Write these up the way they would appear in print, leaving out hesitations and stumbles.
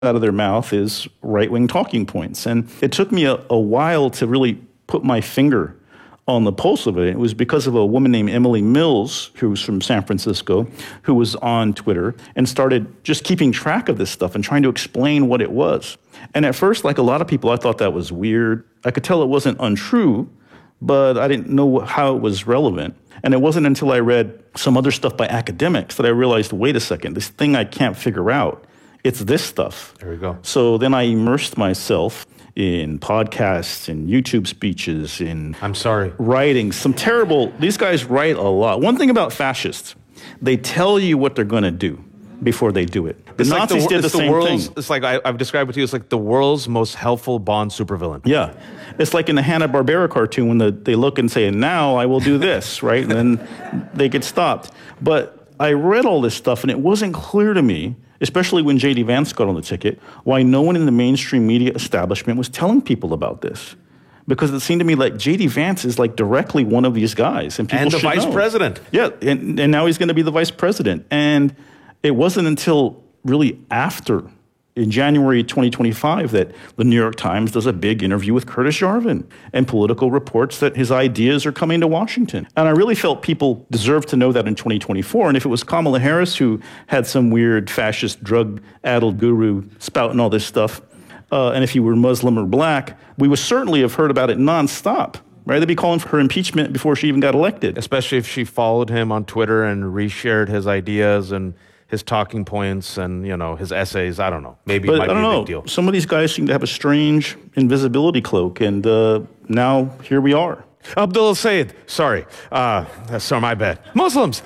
out of their mouth is right-wing talking points. And it took me a while to really put my finger on the pulse of it. It was because of a woman named Emily Mills, who was from San Francisco, who was on Twitter and started just keeping track of this stuff and trying to explain what it was. And at first, like a lot of people, I thought that was weird. I could tell it wasn't untrue, but I didn't know how it was relevant. And it wasn't until I read some other stuff by academics that I realized, wait a second, this thing I can't figure out, it's this stuff. There we go. So then I immersed myself in podcasts, in YouTube speeches, in writing. Some terrible, these guys write a lot. One thing about fascists, they tell you what they're going to do before they do it. The Nazis did the same thing. It's like, I've described it to you, it's like the world's most helpful Bond supervillain. Yeah. It's like in the Hanna-Barbera cartoon when they look and say, now I will do this, right? And then they get stopped. But I read all this stuff, and it wasn't clear to me, especially when J.D. Vance got on the ticket, why no one in the mainstream media establishment was telling people about this. Because it seemed to me like J.D. Vance is like directly one of these guys. And people the vice president. Yeah, and now he's going to be the vice president. And it wasn't until really after, in January 2025, that the New York Times does a big interview with Curtis Yarvin and Politico reports that his ideas are coming to Washington. And I really felt people deserved to know that in 2024. And if it was Kamala Harris who had some weird fascist drug-addled guru spouting all this stuff, and if you were Muslim or black, we would certainly have heard about it nonstop. Right? They'd be calling for her impeachment before she even got elected. Especially if she followed him on Twitter and reshared his ideas and his talking points and, his essays. I don't know. Maybe it might be a big deal. Some of these guys seem to have a strange invisibility cloak, and now here we are. Abdul Said, sorry. Sorry, my bad. Muslims.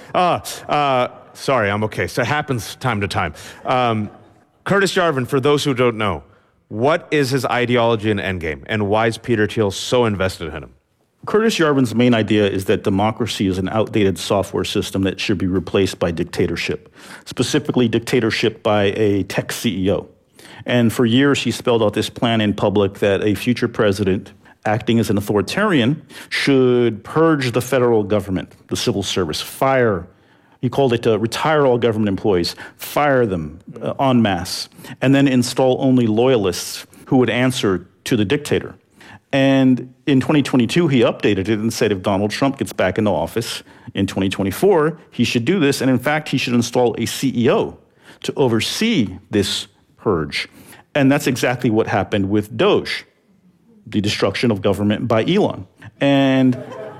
Sorry, I'm okay. So it happens time to time. Curtis Yarvin, for those who don't know, what is his ideology and endgame, and why is Peter Thiel so invested in him? Curtis Yarvin's main idea is that democracy is an outdated software system that should be replaced by dictatorship, specifically dictatorship by a tech CEO. And for years, he spelled out this plan in public that a future president, acting as an authoritarian, should purge the federal government, the civil service, he called it retire all government employees, fire them en masse, and then install only loyalists who would answer to the dictator. And in 2022, he updated it and said if Donald Trump gets back into office in 2024, he should do this. And in fact, he should install a CEO to oversee this purge. And that's exactly what happened with Doge, the destruction of government by Elon. And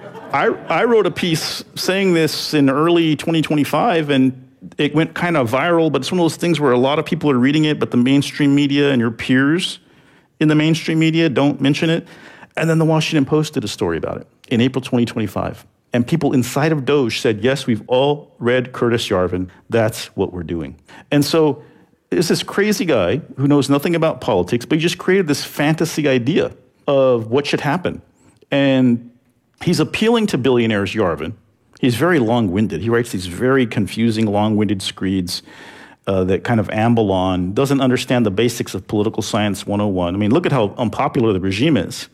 I wrote a piece saying this in early 2025, and it went kind of viral, but it's one of those things where a lot of people are reading it, but the mainstream media and your peers in the mainstream media don't mention it. And then the Washington Post did a story about it in April 2025. And people inside of Doge said, yes, we've all read Curtis Yarvin. That's what we're doing. And so it's this crazy guy who knows nothing about politics, but he just created this fantasy idea of what should happen. And he's appealing to billionaires, Yarvin. He's very long-winded. He writes these very confusing, long-winded screeds that kind of amble on, doesn't understand the basics of political science 101. I mean, look at how unpopular the regime is.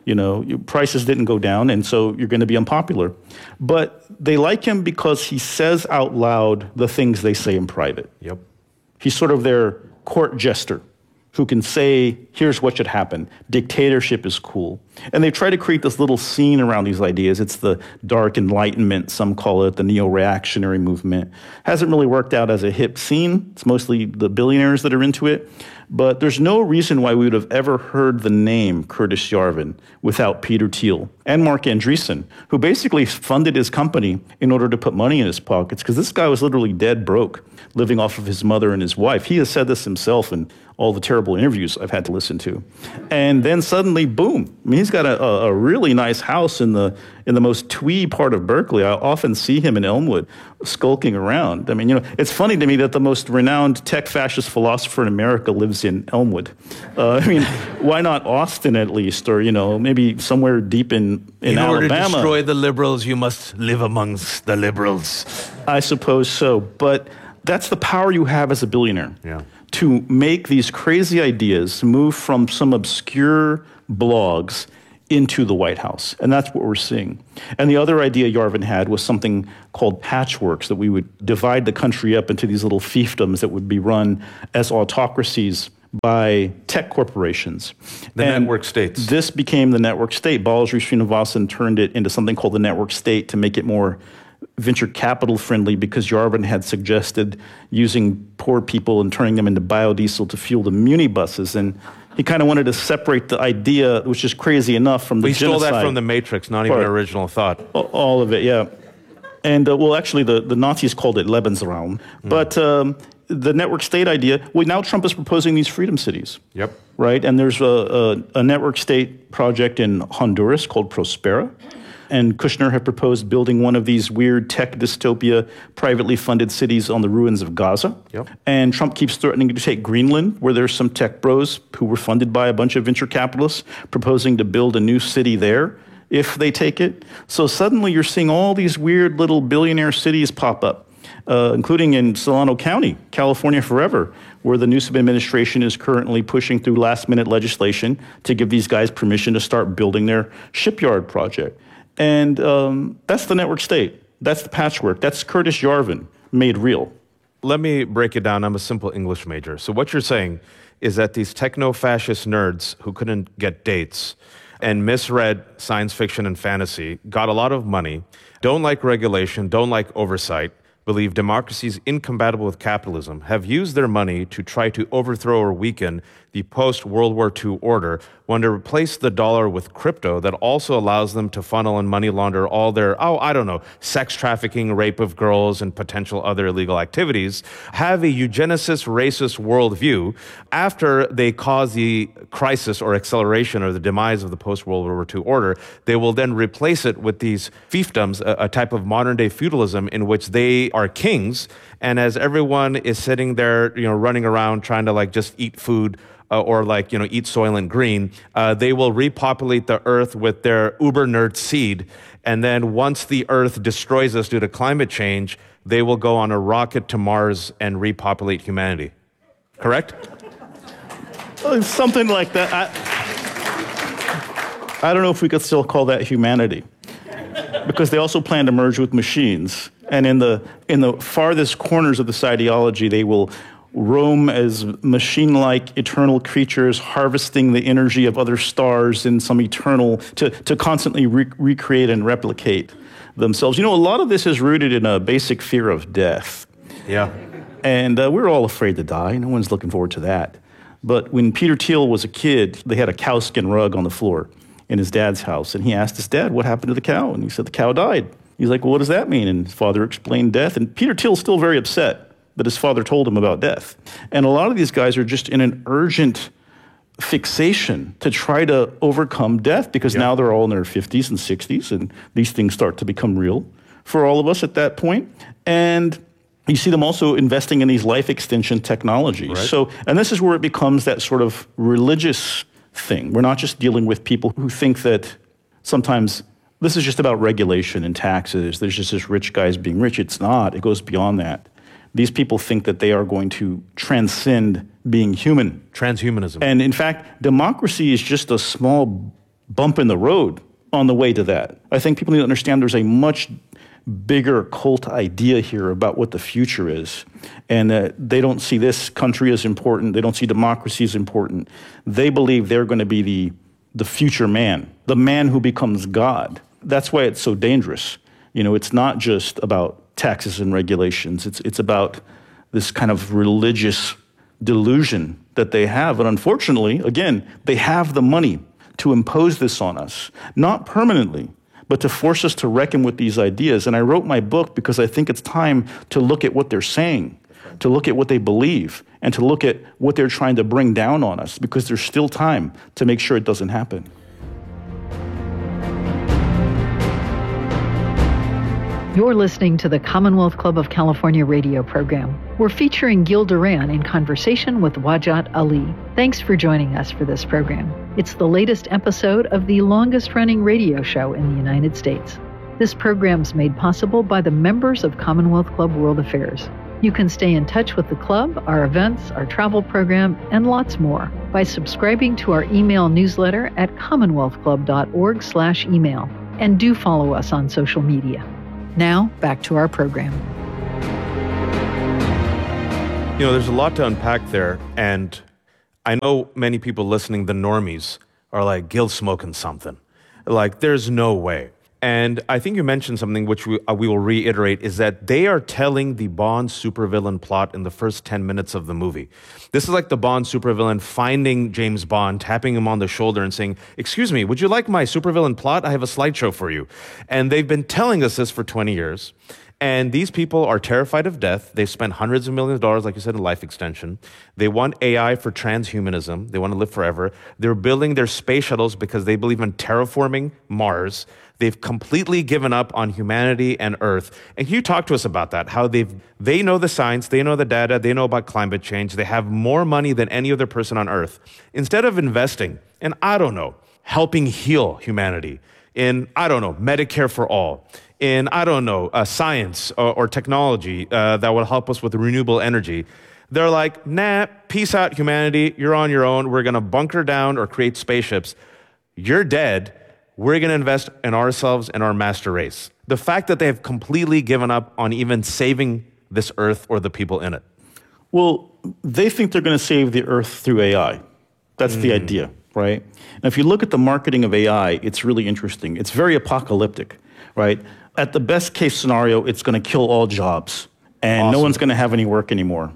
Prices didn't go down, and so you're going to be unpopular. But they like him because he says out loud the things they say in private. Yep. He's sort of their court jester who can say, here's what should happen. Dictatorship is cool. And they try to create this little scene around these ideas. It's the dark enlightenment, some call it the neo-reactionary movement. Hasn't really worked out as a hip scene. It's mostly the billionaires that are into it. But there's no reason why we would have ever heard the name Curtis Yarvin without Peter Thiel and Mark Andreessen, who basically funded his company in order to put money in his pockets, because this guy was literally dead broke, living off of his mother and his wife. He has said this himself in all the terrible interviews I've had to listen to. And then suddenly, boom. I mean, he's got a really nice house in the most twee part of Berkeley. I often see him in Elmwood skulking around. I mean, it's funny to me that the most renowned tech fascist philosopher in America lives in Elmwood. Why not Austin at least, or, maybe somewhere deep in Alabama? In order to destroy the liberals, you must live amongst the liberals. I suppose so. But that's the power you have as a billionaire. Yeah. To make these crazy ideas move from some obscure blogs into the White House. And that's what we're seeing. And the other idea Yarvin had was something called patchworks, that we would divide the country up into these little fiefdoms that would be run as autocracies by tech corporations. The network states. This became the network state. Balaji Srinivasan turned it into something called the network state to make it more venture capital friendly, because Yarvin had suggested using poor people and turning them into biodiesel to fuel the Muni buses. And he kind of wanted to separate the idea, which is crazy enough, from the We genocide. stole that from the Matrix, not even an original thought. All of it, yeah. And well, actually, the Nazis called it Lebensraum. But the network state idea, well, now Trump is proposing these freedom cities. Yep. Right? And there's a network state project in Honduras called Prospera. And Kushner had proposed building one of these weird tech dystopia, privately funded cities on the ruins of Gaza. Yep. And Trump keeps threatening to take Greenland, where there's some tech bros who were funded by a bunch of venture capitalists, proposing to build a new city there if they take it. So suddenly you're seeing all these weird little billionaire cities pop up, including in Solano County, California Forever, where the Newsom administration is currently pushing through last-minute legislation to give these guys permission to start building their shipyard project. And that's the network state. That's the patchwork. That's Curtis Yarvin made real. Let me break it down. I'm a simple English major. So what you're saying is that these techno-fascist nerds who couldn't get dates and misread science fiction and fantasy, got a lot of money, don't like regulation, don't like oversight, believe democracy is incompatible with capitalism, have used their money to try to overthrow or weaken the post-World War II order, want to replace the dollar with crypto that also allows them to funnel and money launder all their, sex trafficking, rape of girls, and potential other illegal activities, have a eugenicist, racist worldview. After they cause the crisis or acceleration or the demise of the post-World War II order, they will then replace it with these fiefdoms, a type of modern-day feudalism in which they are kings, and as everyone is sitting there, running around trying to just eat food, or eat Soylent Green, they will repopulate the earth with their uber nerd seed. And then once the earth destroys us due to climate change, they will go on a rocket to Mars and repopulate humanity. Correct? Something like that. I don't know if we could still call that humanity, because they also plan to merge with machines. And in the farthest corners of this ideology, they will roam as machine-like eternal creatures, harvesting the energy of other stars in some eternal, to constantly recreate and replicate themselves. A lot of this is rooted in a basic fear of death. Yeah. And we're all afraid to die. No one's looking forward to that. But when Peter Thiel was a kid, they had a cowskin rug on the floor in his dad's house. And he asked his dad, what happened to the cow? And he said, the cow died. He's like, well, what does that mean? And his father explained death. And Peter Thiel's still very upset that his father told him about death. And a lot of these guys are just in an urgent fixation to try to overcome death, because now they're all in their 50s and 60s, and these things start to become real for all of us at that point. And you see them also investing in these life extension technologies. Right. So, and this is where it becomes that sort of religious thing. We're not just dealing with people who think that sometimes this is just about regulation and taxes. There's just this rich guys being rich. It's not. It goes beyond that. These people think that they are going to transcend being human. Transhumanism. And in fact, democracy is just a small bump in the road on the way to that. I think people need to understand there's a much bigger cult idea here about what the future is. And they don't see this country as important. They don't see democracy as important. They believe they're going to be the future man, the man who becomes God. That's why it's so dangerous. It's not just about taxes and regulations. It's about this kind of religious delusion that they have. And unfortunately, again, they have the money to impose this on us, not permanently, but to force us to reckon with these ideas. And I wrote my book because I think it's time to look at what they're saying, to look at what they believe, and to look at what they're trying to bring down on us, because there's still time to make sure it doesn't happen. You're listening to the Commonwealth Club of California radio program. We're featuring Gil Duran in conversation with Wajat Ali. Thanks for joining us for this program. It's the latest episode of the longest-running radio show in the United States. This program's made possible by the members of Commonwealth Club World Affairs. You can stay in touch with the club, our events, our travel program, and lots more by subscribing to our email newsletter at commonwealthclub.org/email. And do follow us on social media. Now, back to our program. There's a lot to unpack there, and I know many people listening, the normies, are like, Gil's smoking something. Like, there's no way. And I think you mentioned something which we will reiterate, is that they are telling the Bond supervillain plot in the first 10 minutes of the movie. This is like the Bond supervillain finding James Bond, tapping him on the shoulder and saying, excuse me, would you like my supervillain plot? I have a slideshow for you. And they've been telling us this for 20 years. And these people are terrified of death. They've spent hundreds of millions of dollars, like you said, in life extension. They want AI for transhumanism. They want to live forever. They're building their space shuttles because they believe in terraforming Mars. They've completely given up on humanity and Earth. And can you talk to us about that? How they know the science, they know the data, they know about climate change. They have more money than any other person on Earth. Instead of investing in, I don't know, helping heal humanity, in, I don't know, Medicare for all, in, I don't know, science or technology that will help us with renewable energy. They're like, nah, peace out, humanity. You're on your own. We're going to bunker down or create spaceships. You're dead. We're going to invest in ourselves and our master race. The fact that they have completely given up on even saving this earth or the people in it. Well, they think they're going to save the earth through AI. That's the idea, right? And if you look at the marketing of AI, it's really interesting. It's very apocalyptic, right? At the best case scenario, it's going to kill all jobs, and no one's going to have any work anymore.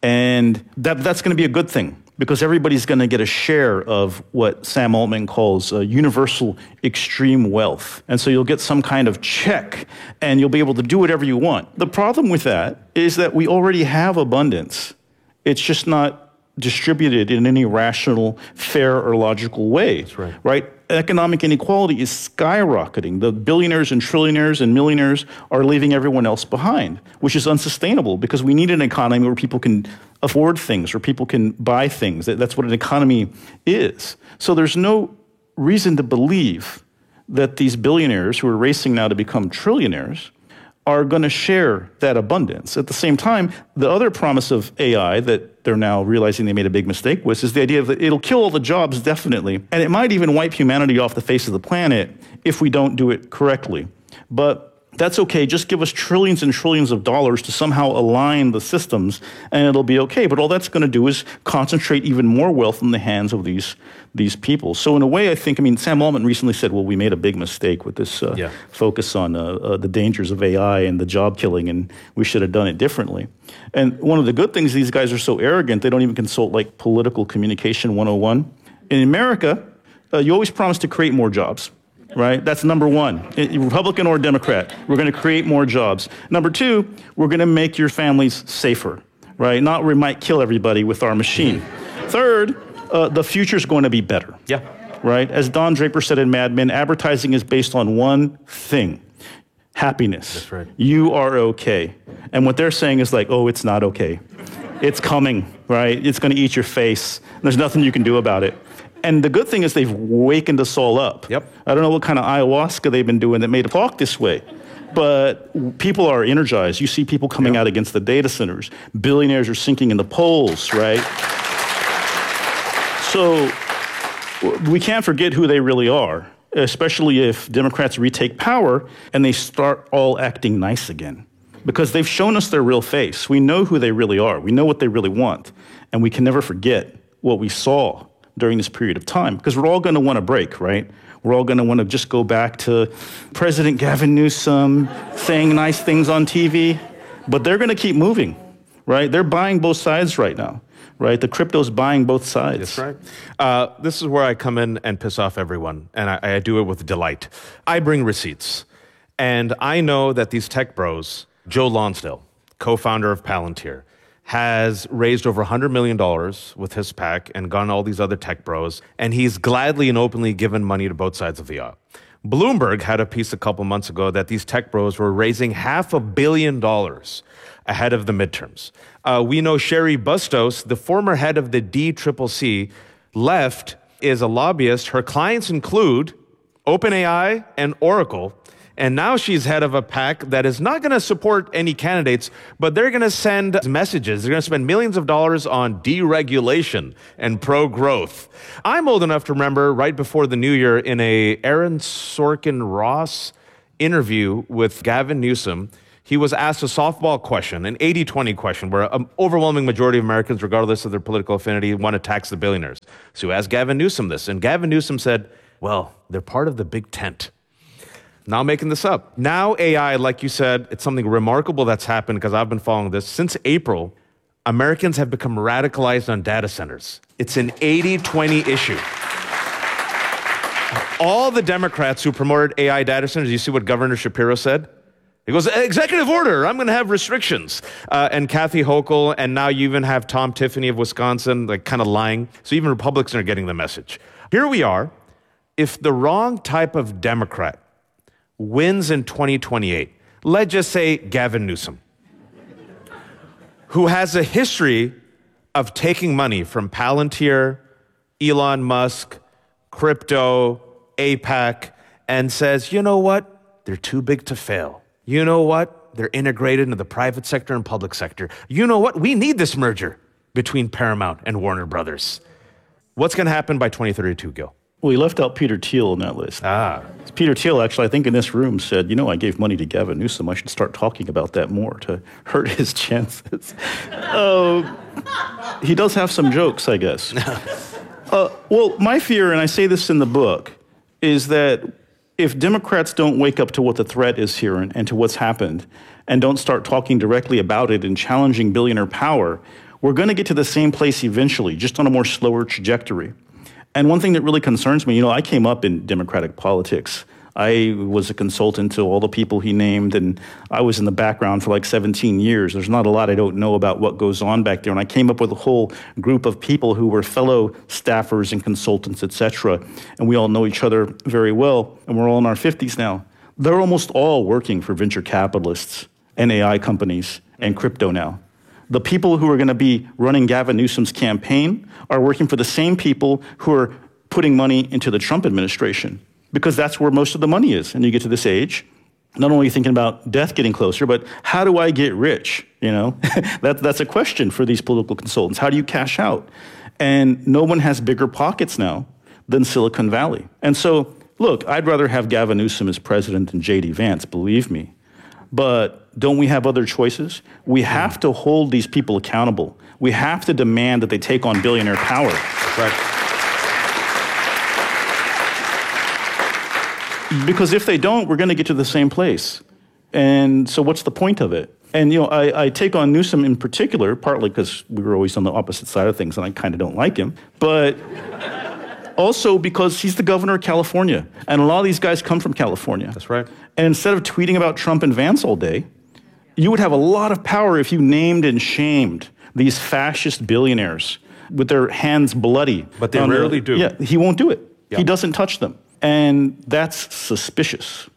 And that's going to be a good thing, because everybody's going to get a share of what Sam Altman calls universal extreme wealth. And so you'll get some kind of check, and you'll be able to do whatever you want. The problem with that is that we already have abundance. It's just not distributed in any rational, fair, or logical way. That's right. Right? Economic inequality is skyrocketing. The billionaires and trillionaires and millionaires are leaving everyone else behind, which is unsustainable, because we need an economy where people can afford things, where people can buy things. That's what an economy is. So there's no reason to believe that these billionaires who are racing now to become trillionaires are going to share that abundance. At the same time, the other promise of AI that they're now realizing they made a big mistake with is the idea that it'll kill all the jobs, definitely, and it might even wipe humanity off the face of the planet if we don't do it correctly. But that's okay. Just give us trillions and trillions of dollars to somehow align the systems, and it'll be okay. But all that's going to do is concentrate even more wealth in the hands of these people. So in a way, I think, Sam Altman recently said, well, we made a big mistake with this focus on the dangers of AI and the job killing, and we should have done it differently. And one of the good things, these guys are so arrogant, they don't even consult like political communication 101. In America, you always promise to create more jobs. Right? That's number one. Republican or Democrat, we're going to create more jobs. Number two, we're going to make your families safer, right? Not we might kill everybody with our machine. Third, the future's going to be better. Yeah. Right? As Don Draper said in Mad Men, advertising is based on one thing: happiness. That's right. You are okay. And what they're saying is like, oh, it's not okay. It's coming, right? It's going to eat your face. There's nothing you can do about it. And the good thing is they've wakened us all up. Yep. I don't know what kind of ayahuasca they've been doing that made it talk this way, but people are energized. You see people coming out against the data centers. Billionaires are sinking in the polls, right? So we can't forget who they really are, especially if Democrats retake power and they start all acting nice again, because they've shown us their real face. We know who they really are. We know what they really want, and we can never forget what we saw during this period of time, because we're all going to want a break, right? We're all going to want to just go back to President Gavin Newsom saying nice things on TV, but they're going to keep moving, right? They're buying both sides right now, right? The crypto's buying both sides. That's right. This is where I come in and piss off everyone, and I do it with delight. I bring receipts, and I know that these tech bros, Joe Lonsdale, co-founder of Palantir, has raised over $100 million with his PAC and gone all these other tech bros, and he's gladly and openly given money to both sides of the aisle. Bloomberg had a piece a couple months ago that these tech bros were raising $500 million ahead of the midterms. We know Sherry Bustos, the former head of the DCCC, left, is a lobbyist. Her clients include OpenAI and Oracle. And now she's head of a PAC that is not going to support any candidates, but they're going to send messages. They're going to spend millions of dollars on deregulation and pro-growth. I'm old enough to remember right before the new year in a Aaron Sorkin Ross interview with Gavin Newsom, he was asked a softball question, an 80-20 question, where an overwhelming majority of Americans, regardless of their political affinity, want to tax the billionaires. So he asked Gavin Newsom this, and Gavin Newsom said, well, they're part of the big tent. Now I'm making this up. Now AI, like you said, it's something remarkable that's happened because I've been following this. Since April, Americans have become radicalized on data centers. It's an 80-20 issue. All the Democrats who promoted AI data centers, you see what Governor Shapiro said? He goes, executive order, I'm going to have restrictions. And Kathy Hochul, and now you even have Tom Tiffany of Wisconsin, like kind of lying. So even Republicans are getting the message. Here we are. If the wrong type of Democrat wins in 2028, let's just say Gavin Newsom, who has a history of taking money from Palantir, Elon Musk, crypto, APAC, and says, you know what? They're too big to fail. You know what? They're integrated into the private sector and public sector. You know what? We need this merger between Paramount and Warner Brothers. What's going to happen by 2032, Gil? Well, he left out Peter Thiel on that list. Peter Thiel, actually, I think in this room said, I gave money to Gavin Newsom. I should start talking about that more to hurt his chances. He does have some jokes, I guess. Well, my fear, and I say this in the book, is that if Democrats don't wake up to what the threat is here and to what's happened, and don't start talking directly about it and challenging billionaire power, we're going to get to the same place eventually, just on a more slower trajectory. And one thing that really concerns me, I came up in Democratic politics. I was a consultant to all the people he named, and I was in the background for like 17 years. There's not a lot I don't know about what goes on back there. And I came up with a whole group of people who were fellow staffers and consultants, et cetera. And we all know each other very well, and we're all in our 50s now. They're almost all working for venture capitalists and AI companies and crypto now. The people who are going to be running Gavin Newsom's campaign are working for the same people who are putting money into the Trump administration, because that's where most of the money is. And you get to this age, not only thinking about death getting closer, but how do I get rich? That's a question for these political consultants. How do you cash out? And no one has bigger pockets now than Silicon Valley. And so, look, I'd rather have Gavin Newsom as president than J.D. Vance, believe me. But don't we have other choices? We have to hold these people accountable. We have to demand that they take on billionaire power. Right. Because if they don't, we're going to get to the same place. And so what's the point of it? And, I take on Newsom in particular, partly because we were always on the opposite side of things and I kind of don't like him, but also because he's the governor of California. And a lot of these guys come from California. That's right. And instead of tweeting about Trump and Vance all day, you would have a lot of power if you named and shamed these fascist billionaires with their hands bloody. But they rarely do. Yeah, he won't do it. Yeah. He doesn't touch them. And that's suspicious.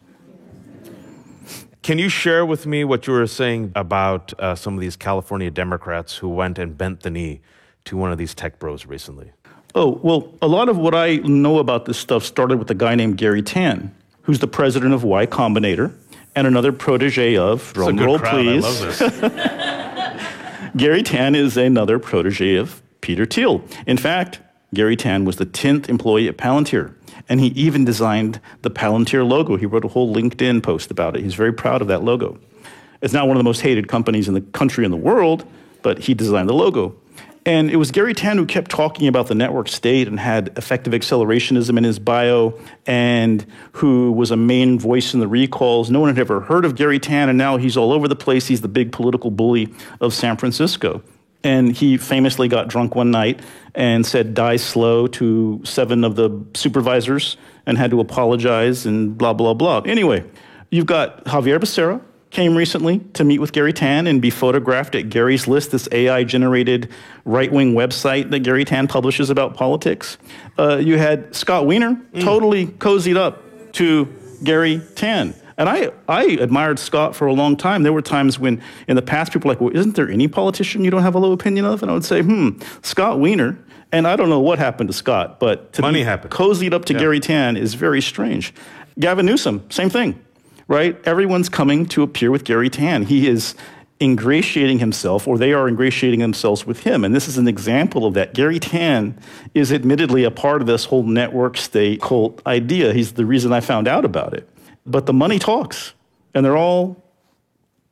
Can you share with me what you were saying about some of these California Democrats who went and bent the knee to one of these tech bros recently? Oh, well, a lot of what I know about this stuff started with a guy named Gary Tan, who's the president of Y Combinator and another protege of, drum roll please. I love this. Gary Tan is another protege of Peter Thiel. In fact, Gary Tan was the 10th employee at Palantir, and he even designed the Palantir logo. He wrote a whole LinkedIn post about it. He's very proud of that logo. It's not one of the most hated companies in the country and the world, but he designed the logo. And it was Gary Tan who kept talking about the network state and had effective accelerationism in his bio, and who was a main voice in the recalls. No one had ever heard of Gary Tan, and now he's all over the place. He's the big political bully of San Francisco. And he famously got drunk one night and said, "Die slow" to 7 of the supervisors and had to apologize and blah, blah, blah. Anyway, you've got Javier Becerra, came recently to meet with Gary Tan and be photographed at Gary's List, this AI-generated right-wing website that Gary Tan publishes about politics. You had Scott Wiener totally cozied up to Gary Tan. And I admired Scott for a long time. There were times when, in the past, people were like, well, isn't there any politician you don't have a low opinion of? And I would say, Scott Wiener. And I don't know what happened to Scott, but to Money be happened. cozied up to Gary Tan is very strange. Gavin Newsom, same thing. Right? Everyone's coming to appear with Gary Tan. He is ingratiating himself, or they are ingratiating themselves with him. And this is an example of that. Gary Tan is admittedly a part of this whole network state cult idea. He's the reason I found out about it. But the money talks, and they're all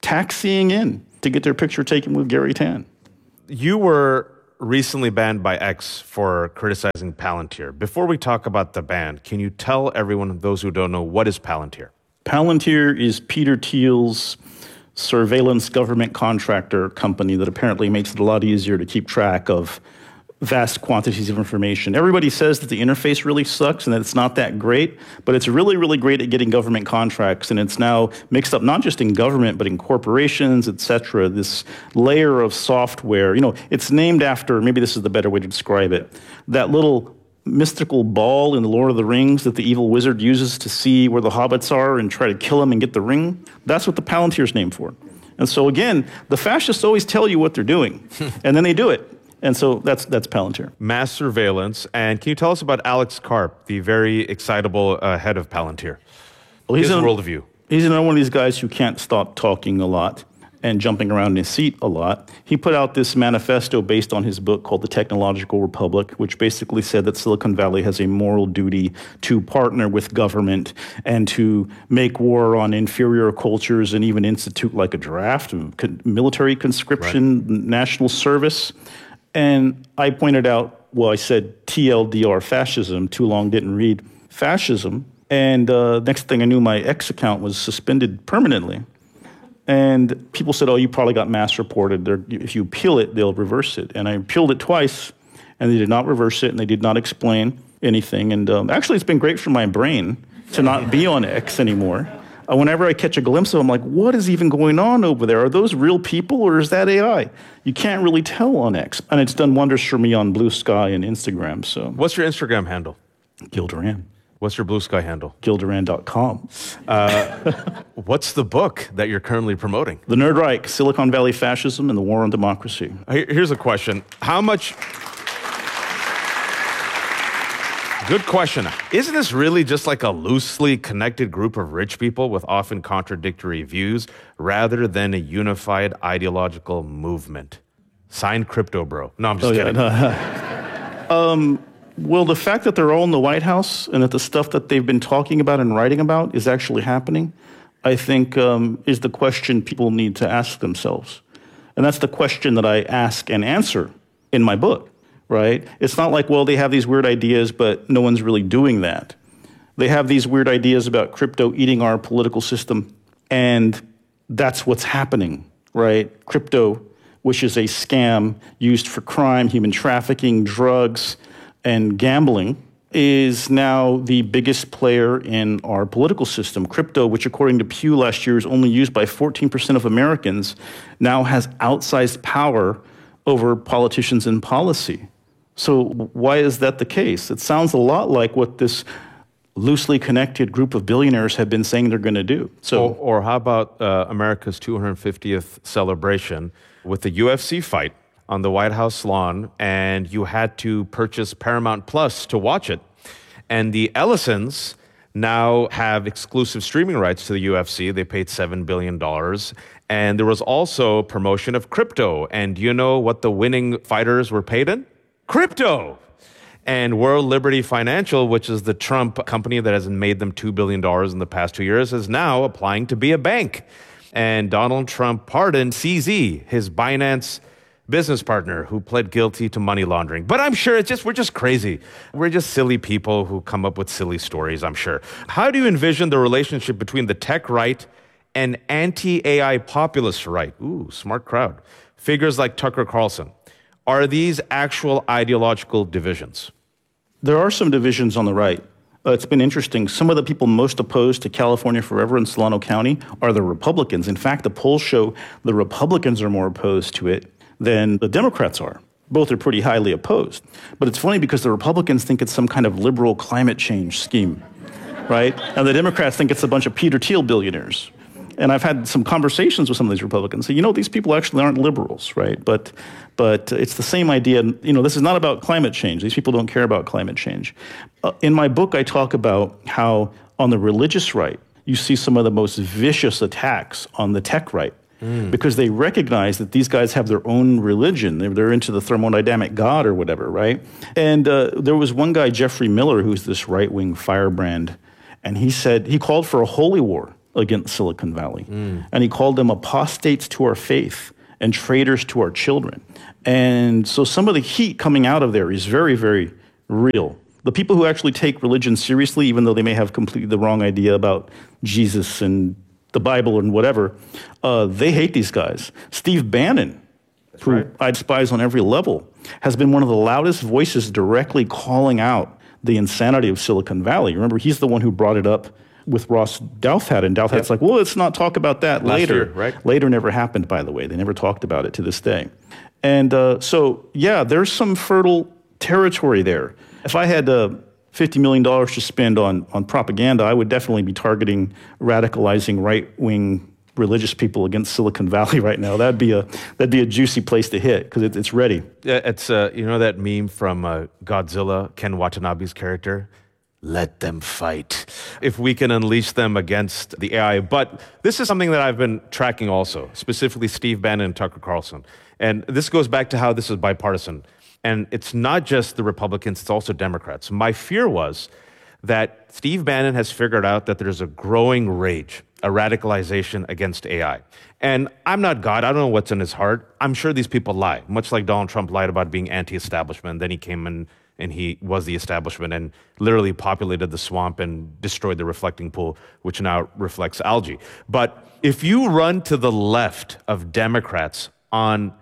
taxiing in to get their picture taken with Gary Tan. You were recently banned by X for criticizing Palantir. Before we talk about the ban, can you tell everyone, those who don't know, what is Palantir? Palantir is Peter Thiel's surveillance government contractor company that apparently makes it a lot easier to keep track of vast quantities of information. Everybody says that the interface really sucks and that it's not that great, but it's really, really great at getting government contracts, and it's now mixed up not just in government, but in corporations, et cetera. This layer of software, it's named after, maybe this is the better way to describe it, that little mystical ball in the Lord of the Rings that the evil wizard uses to see where the hobbits are and try to kill them and get the ring. That's what the Palantir's named for. And so again, the fascists always tell you what they're doing, and then they do it. And so that's Palantir. Mass surveillance. And can you tell us about Alex Karp, the very excitable head of Palantir? Well, his worldview. He's another one of these guys who can't stop talking a lot and jumping around in his seat a lot. He put out this manifesto based on his book called The Technological Republic, which basically said that Silicon Valley has a moral duty to partner with government and to make war on inferior cultures and even institute like a draft, military conscription, right, national service. And I pointed out, I said TLDR fascism, too long didn't read fascism. And next thing I knew, my X account was suspended permanently. And people said, you probably got mass reported. If you appeal it, they'll reverse it. And I appealed it twice, and they did not reverse it, and they did not explain anything. And actually, it's been great for my brain to not be on X anymore. Whenever I catch a glimpse of them, I'm like, what is even going on over there? Are those real people or is that AI? You can't really tell on X. And it's done wonders for me on Blue Sky and Instagram. So, what's your Instagram handle? Gil Duran. What's your Blue Sky handle? GilDuran.com. What's the book that you're currently promoting? The Nerd Reich, Silicon Valley Fascism and the War on Democracy. Here's a question. How much... Good question. Isn't this really just like a loosely connected group of rich people with often contradictory views rather than a unified ideological movement? Signed, Crypto Bro. No, I'm just kidding. Well, the fact that they're all in the White House and that the stuff that they've been talking about and writing about is actually happening, I think is the question people need to ask themselves. And that's the question that I ask and answer in my book. Right? It's not like, they have these weird ideas, but no one's really doing that. They have these weird ideas about crypto eating our political system, and that's what's happening, right? Crypto, which is a scam used for crime, human trafficking, drugs, and gambling, is now the biggest player in our political system. Crypto, which according to Pew last year is only used by 14% of Americans, now has outsized power over politicians and policy. So why is that the case? It sounds a lot like what this loosely connected group of billionaires have been saying they're going to do. So, or how about America's 250th celebration with the UFC fight on the White House lawn, and you had to purchase Paramount Plus to watch it. And the Ellisons now have exclusive streaming rights to the UFC. They paid $7 billion. And there was also promotion of crypto. And do you know what the winning fighters were paid in? Crypto. And World Liberty Financial, which is the Trump company that has made them $2 billion in the past 2 years, is now applying to be a bank. And Donald Trump pardoned CZ, his Binance business partner, who pled guilty to money laundering. But I'm sure we're just crazy. We're just silly people who come up with silly stories, I'm sure. How do you envision the relationship between the tech right and anti-AI populist right? Ooh, smart crowd. Figures like Tucker Carlson. Are these actual ideological divisions? There are some divisions on the right. It's been interesting. Some of the people most opposed to California Forever in Solano County are the Republicans. In fact, the polls show the Republicans are more opposed to it than the Democrats are. Both are pretty highly opposed. But it's funny because the Republicans think it's some kind of liberal climate change scheme, right? And the Democrats think it's a bunch of Peter Thiel billionaires. And I've had some conversations with some of these Republicans. Say, these people actually aren't liberals, right? But it's the same idea. This is not about climate change. These people don't care about climate change. In my book, I talk about how on the religious right, you see some of the most vicious attacks on the tech right. Because they recognize that these guys have their own religion. They're into the thermodynamic God or whatever, right? And there was one guy, Jeffrey Miller, who's this right-wing firebrand, and he called for a holy war against Silicon Valley. And he called them apostates to our faith and traitors to our children. And so some of the heat coming out of there is very, very real. The people who actually take religion seriously, even though they may have completely the wrong idea about Jesus and the Bible and whatever, they hate these guys. Steve Bannon, who I despise on every level, has been one of the loudest voices directly calling out the insanity of Silicon Valley. Remember, he's the one who brought it up with Ross Douthat, and Douthat's like, well, let's not talk about that later. Year, right? Later never happened, by the way. They never talked about it to this day. And so, yeah, there's some fertile territory there. If I had $50 million to spend on propaganda, I would definitely be targeting radicalizing right-wing religious people against Silicon Valley right now. That'd be a juicy place to hit because it's ready. It's you know that meme from Godzilla, Ken Watanabe's character? Let them fight. If we can unleash them against the AI. But this is something that I've been tracking also, specifically Steve Bannon and Tucker Carlson. And this goes back to how this is bipartisan. And it's not just the Republicans, it's also Democrats. My fear was that Steve Bannon has figured out that there's a growing rage, a radicalization against AI. And I'm not God, I don't know what's in his heart. I'm sure these people lie, much like Donald Trump lied about being anti-establishment. Then he came in and he was the establishment and literally populated the swamp and destroyed the reflecting pool, which now reflects algae. But if you run to the left of Democrats on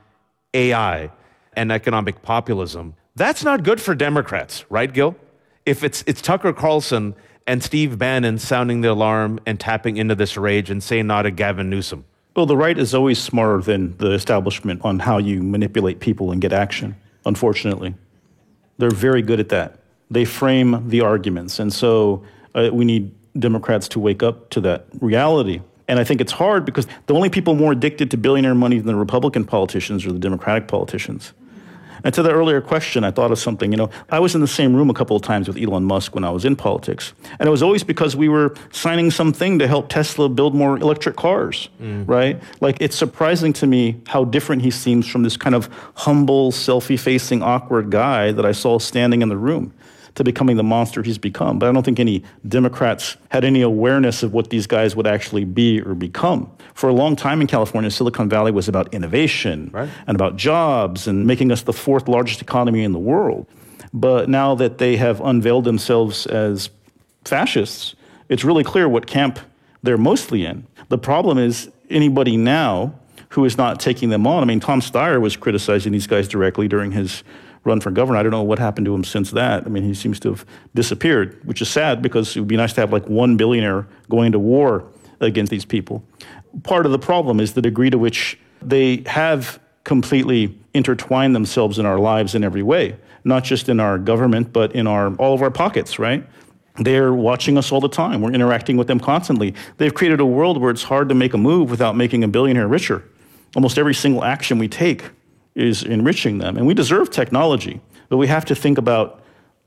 AI and economic populism, that's not good for Democrats, right, Gil? If it's Tucker Carlson and Steve Bannon sounding the alarm and tapping into this rage and saying no to Gavin Newsom. Well, the right is always smarter than the establishment on how you manipulate people and get action, unfortunately. They're very good at that. They frame the arguments. And so we need Democrats to wake up to that reality. And I think it's hard because the only people more addicted to billionaire money than the Republican politicians are the Democratic politicians. And to the earlier question, I thought of something. I was in the same room a couple of times with Elon Musk when I was in politics. And it was always because we were signing something to help Tesla build more electric cars, right? Like, it's surprising to me how different he seems from this kind of humble, selfie-facing, awkward guy that I saw standing in the room to becoming the monster he's become. But I don't think any Democrats had any awareness of what these guys would actually be or become. For a long time in California, Silicon Valley was about innovation and about jobs and making us the fourth largest economy in the world. But now that they have unveiled themselves as fascists, it's really clear what camp they're mostly in. The problem is anybody now who is not taking them on. I mean, Tom Steyer was criticizing these guys directly during his run for governor. I don't know what happened to him since that. I mean, he seems to have disappeared, which is sad because it would be nice to have like one billionaire going to war against these people. Part of the problem is the degree to which they have completely intertwined themselves in our lives in every way, not just in our government, but in all of our pockets, right? They're watching us all the time. We're interacting with them constantly. They've created a world where it's hard to make a move without making a billionaire richer. Almost every single action we take is enriching them. And we deserve technology, but we have to think about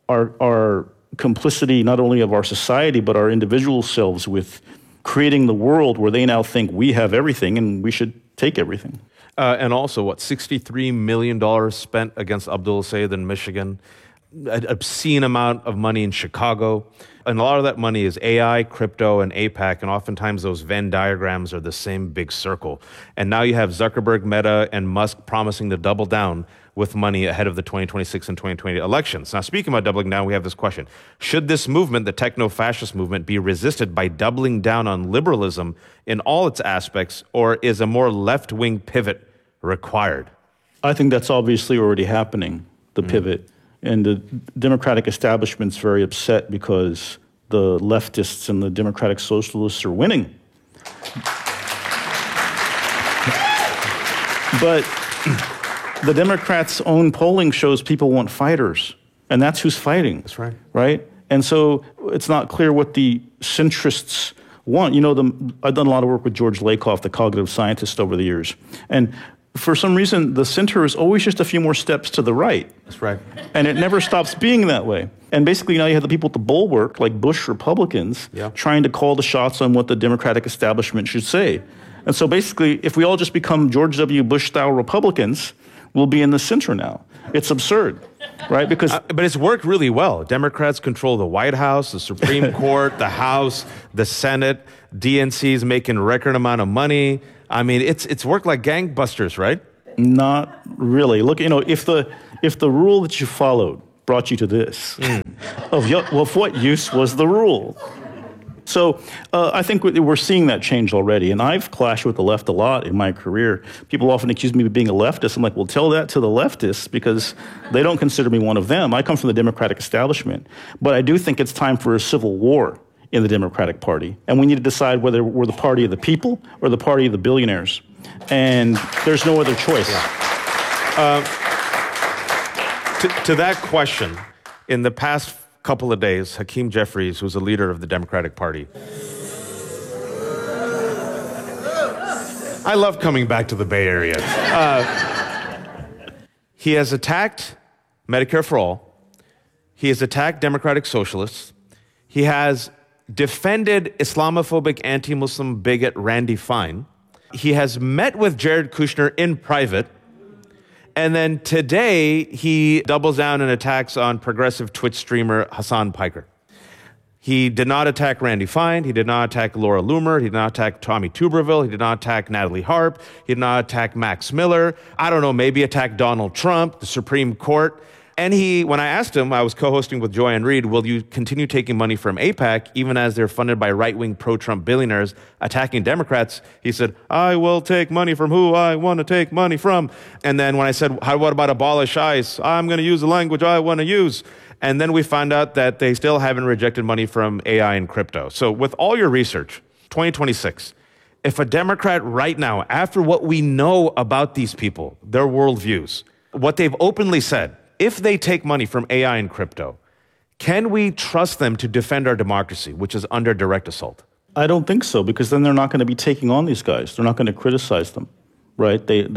our complicity, not only of our society, but our individual selves with creating the world where they now think we have everything and we should take everything. And also, $63 million spent against Abdul Sayed in Michigan, an obscene amount of money in Chicago. And a lot of that money is AI, crypto, and APAC, and oftentimes those Venn diagrams are the same big circle. And now you have Zuckerberg, Meta, and Musk promising to double down with money ahead of the 2026 and 2020 elections. Now, speaking about doubling down, we have this question. Should this movement, the techno-fascist movement, be resisted by doubling down on liberalism in all its aspects, or is a more left-wing pivot required? I think that's obviously already happening, the pivot. And the Democratic establishment's very upset because the leftists and the Democratic Socialists are winning. But the Democrats' own polling shows people want fighters, and that's who's fighting. That's right. Right? And so it's not clear what the centrists want. I've done a lot of work with George Lakoff, the cognitive scientist, over the years. And for some reason, the center is always just a few more steps to the right. That's right. And it never stops being that way. And basically now you have the people at the bulwark, like Bush Republicans, trying to call the shots on what the Democratic establishment should say. And so basically, if we all just become George W. Bush-style Republicans, we'll be in the center now. It's absurd, right? Because but it's worked really well. Democrats control the White House, the Supreme Court, the House, the Senate. DNC's making a record amount of money. I mean, it's worked like gangbusters, right? not really. Look, if the rule that you followed brought you to this, of what use was the rule? So I think we're seeing that change already. And I've clashed with the left a lot in my career. People often accuse me of being a leftist. I'm like, well, tell that to the leftists because they don't consider me one of them. I come from the Democratic establishment. But I do think it's time for a civil war in the Democratic Party. And we need to decide whether we're the party of the people or the party of the billionaires. And there's no other choice. To that question, in the past couple of days, Hakeem Jeffries, who's a leader of the Democratic Party. I love coming back to the Bay Area. He has attacked Medicare for All. He has attacked Democratic Socialists. He has defended Islamophobic anti-Muslim bigot Randy Fine. He has met with Jared Kushner in private. And then today, he doubles down and attacks on progressive Twitch streamer Hassan Piker. He did not attack Randy Fine. He did not attack Laura Loomer. He did not attack Tommy Tuberville. He did not attack Natalie Harp. He did not attack Max Miller. I don't know, maybe attack Donald Trump, the Supreme Court. And when I asked him, I was co-hosting with Joanne Reed, will you continue taking money from AIPAC, even as they're funded by right-wing pro-Trump billionaires attacking Democrats? He said, I will take money from who I want to take money from. And then when I said, what about abolish ICE? I'm going to use the language I want to use. And then we found out that they still haven't rejected money from AI and crypto. So with all your research, 2026, if a Democrat right now, after what we know about these people, their worldviews, what they've openly said, if they take money from AI and crypto, can we trust them to defend our democracy, which is under direct assault? I don't think so, because then they're not going to be taking on these guys. They're not going to criticize them, right?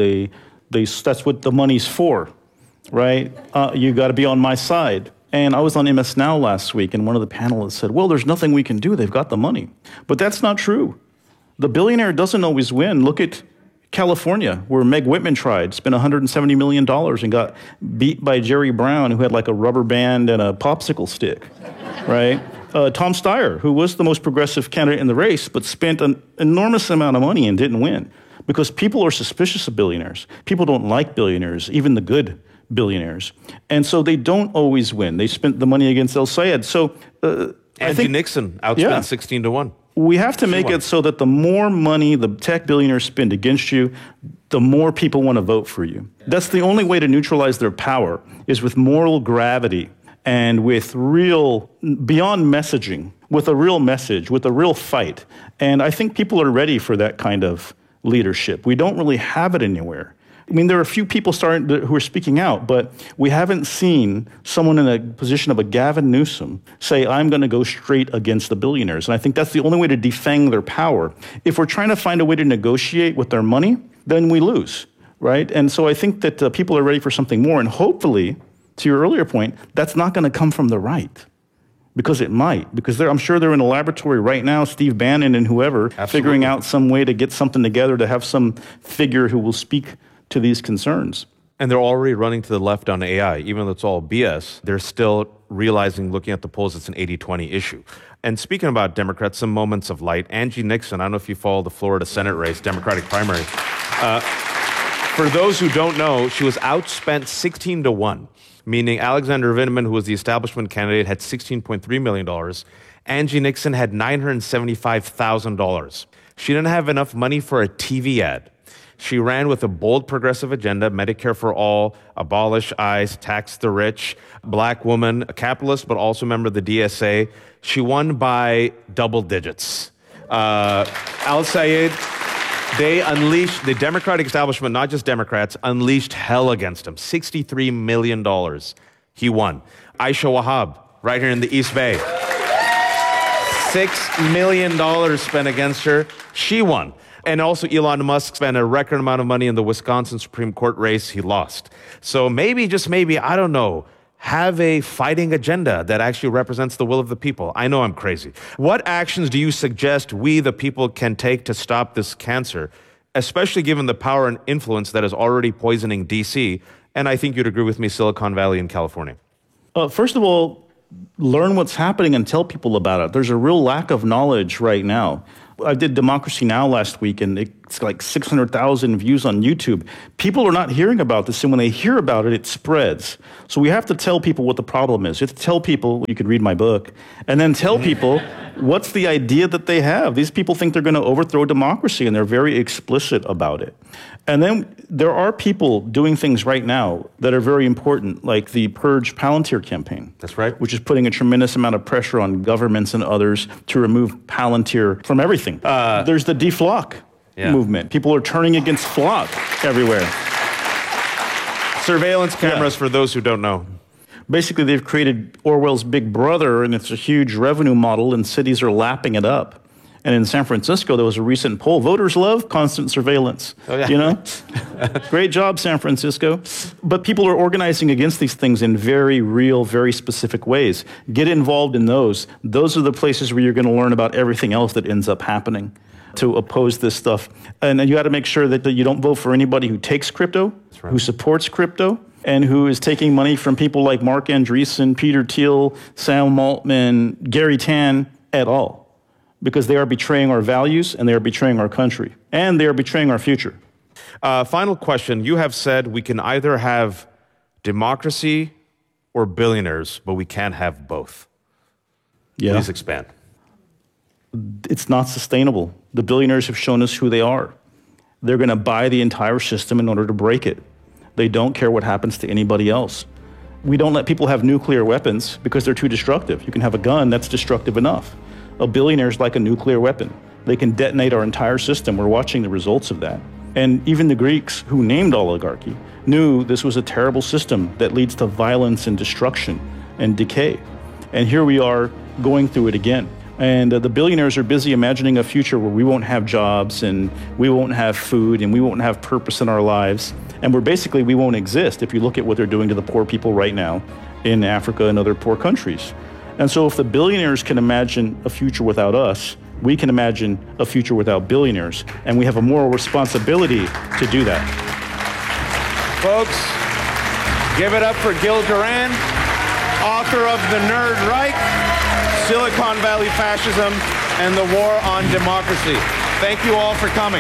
That's what the money's for, right? You got to be on my side. And I was on MS Now last week, and one of the panelists said, well, there's nothing we can do. They've got the money. But that's not true. The billionaire doesn't always win. Look at California, where Meg Whitman spent $170 million and got beat by Jerry Brown, who had like a rubber band and a popsicle stick, right? Tom Steyer, who was the most progressive candidate in the race, but spent an enormous amount of money and didn't win because people are suspicious of billionaires. People don't like billionaires, even the good billionaires. And so they don't always win. They spent the money against El Sayed. So I think Nixon outspent 16-1. We have to make it so that the more money the tech billionaires spend against you, the more people want to vote for you. That's the only way to neutralize their power, is with moral gravity and with real, beyond messaging, with a real message, with a real fight. And I think people are ready for that kind of leadership. We don't really have it anywhere. I mean, there are a few people who are speaking out, but we haven't seen someone in a position of a Gavin Newsom say, I'm going to go straight against the billionaires. And I think that's the only way to defang their power. If we're trying to find a way to negotiate with their money, then we lose, right? And so I think that people are ready for something more. And hopefully, to your earlier point, that's not going to come from the right. Because it might. Because I'm sure they're in a laboratory right now, Steve Bannon and whoever, figuring out some way to get something together to have some figure who will speak to these concerns. And they're already running to the left on AI. Even though it's all BS, they're still realizing, looking at the polls, it's an 80-20 issue. And speaking about Democrats, some moments of light. Angie Nixon, I don't know if you follow the Florida Senate race, Democratic primary. For those who don't know, she was outspent 16-1, meaning Alexander Vindman, who was the establishment candidate, had $16.3 million. Angie Nixon had $975,000. She didn't have enough money for a TV ad. She ran with a bold progressive agenda, Medicare for all, abolish ICE, tax the rich, black woman, a capitalist, but also a member of the DSA. She won by double digits. Al Sayed, they unleashed, the Democratic establishment, not just Democrats, unleashed hell against him. $63 million. He won. Aisha Wahab, right here in the East Bay. $6 million spent against her. She won. And also Elon Musk spent a record amount of money in the Wisconsin Supreme Court race. He lost. So maybe, just maybe, I don't know, have a fighting agenda that actually represents the will of the people. I know I'm crazy. What actions do you suggest we, the people, can take to stop this cancer, especially given the power and influence that is already poisoning D.C. and I think you'd agree with me, Silicon Valley and California? First of all, learn what's happening and tell people about it. There's a real lack of knowledge right now. I did Democracy Now! Last week, and it's like 600,000 views on YouTube. People are not hearing about this, and when they hear about it, it spreads. So we have to tell people what the problem is. You have to tell people, you could read my book, and then tell people what's the idea that they have. These people think they're going to overthrow democracy, and they're very explicit about it. And then there are people doing things right now that are very important, like the Purge Palantir campaign. That's right. Which is putting a tremendous amount of pressure on governments and others to remove Palantir from everything. There's the deflock movement. People are turning against flock everywhere. Surveillance cameras, for those who don't know. Basically, they've created Orwell's Big Brother, and it's a huge revenue model, and cities are lapping it up. And in San Francisco, there was a recent poll. Voters love constant surveillance. Oh, yeah. You know? Great job, San Francisco. But people are organizing against these things in very real, very specific ways. Get involved in those. Those are the places where you're going to learn about everything else that ends up happening to oppose this stuff. And you got to make sure that you don't vote for anybody who takes crypto, who supports crypto, and who is taking money from people like Mark Andreessen, Peter Thiel, Sam Altman, Gary Tan at all. Because they are betraying our values, and they are betraying our country, and they are betraying our future. Final question. You have said we can either have democracy or billionaires, but we can't have both. Yeah. Please expand. It's not sustainable. The billionaires have shown us who they are. They're going to buy the entire system in order to break it. They don't care what happens to anybody else. We don't let people have nuclear weapons because they're too destructive. You can have a gun that's destructive enough. A billionaire is like a nuclear weapon. They can detonate our entire system. We're watching the results of that. And even the Greeks, who named oligarchy, knew this was a terrible system that leads to violence and destruction and decay. And here we are going through it again. And the billionaires are busy imagining a future where we won't have jobs, and we won't have food, and we won't have purpose in our lives. And we won't exist if you look at what they're doing to the poor people right now in Africa and other poor countries. And so if the billionaires can imagine a future without us, we can imagine a future without billionaires. And we have a moral responsibility to do that. Folks, give it up for Gil Duran, author of The Nerd Reich, Silicon Valley Fascism, and the War on Democracy. Thank you all for coming.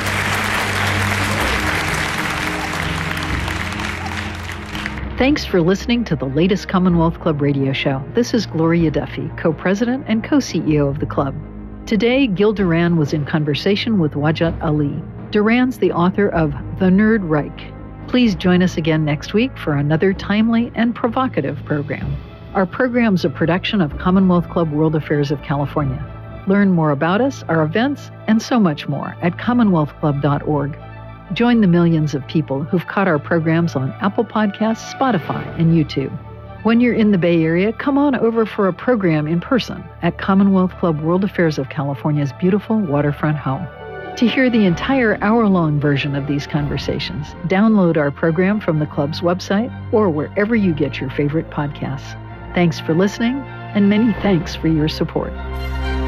Thanks for listening to the latest Commonwealth Club radio show. This is Gloria Duffy, co-president and co-CEO of the club. Today, Gil Duran was in conversation with Wajat Ali. Duran's the author of The Nerd Reich. Please join us again next week for another timely and provocative program. Our program's a production of Commonwealth Club World Affairs of California. Learn more about us, our events, and so much more at commonwealthclub.org. Join the millions of people who've caught our programs on Apple Podcasts, Spotify, and YouTube. When you're in the Bay Area, come on over for a program in person at Commonwealth Club World Affairs of California's beautiful waterfront home. To hear the entire hour-long version of these conversations, download our program from the club's website or wherever you get your favorite podcasts. Thanks for listening, and many thanks for your support.